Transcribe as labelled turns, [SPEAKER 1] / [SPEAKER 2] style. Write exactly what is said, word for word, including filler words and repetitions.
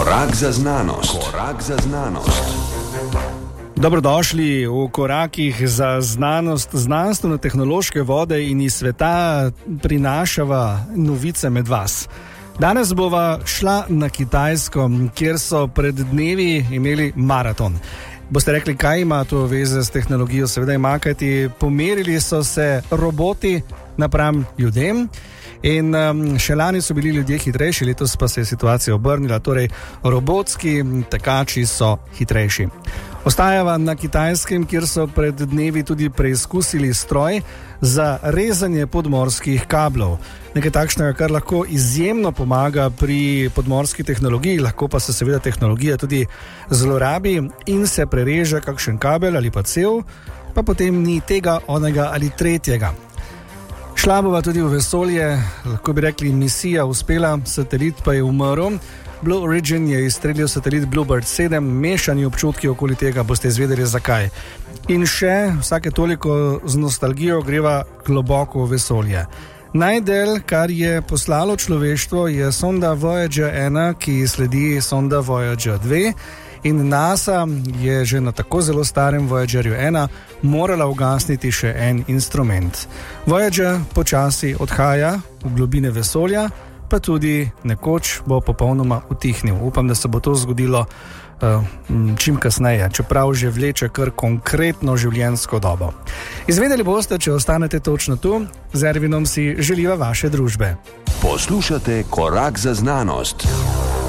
[SPEAKER 1] Korak za znanost. Korak za znanost.
[SPEAKER 2] Dobrodošli v korakih za znanost, znanstveno-tehnološke vode in iz sveta prinašava novice med vas. Danes bova šla na Kitajsko, kjer so pred dnevi imeli maraton. Boste rekli, kaj ima to veze s tehnologijo? Seveda ima, kajti pomerili so se roboti napram ljudem. In um, še lani so bili ljudje hitrejši, letos pa se je situacija obrnila, torej robotski tekači so hitrejši. Ostajava na Kitajskem, kjer so pred dnevi tudi preizkusili stroj za rezanje podmorskih kablov. Nekaj takšnega, kar lahko izjemno pomaga pri podmorski tehnologiji, lahko pa se seveda tehnologija tudi zlorabi in se prereže kakšen kabel ali pa cev, pa potem ni tega, onega ali tretjega. Šla bova tudi v vesolje, lahko bi rekli, misija uspela, satelit pa je umrl. Blue Origin je izstrelil satelit Bluebird sedem, mešani občutki okoli tega, boste izvedeli zakaj. In še vsake toliko z nostalgijo greva globoko v vesolje. Najdel, kar je poslalo človeštvo, je sonda Voyager ena, ki sledi sonda Voyager dve. In NASA je že na tako zelo starem Voyagerju ena morala ugasniti še en instrument. Voyager počasi odhaja v globine vesolja, pa tudi nekoč bo popolnoma utihnil. Upam, da se bo to zgodilo uh, čim kasneje, čeprav že vleče kar konkretno življenjsko dobo. Izvedeli boste, če ostanete točno tu, z Ervinom si želiva vaše družbe.
[SPEAKER 1] Poslušate Korak za znanost.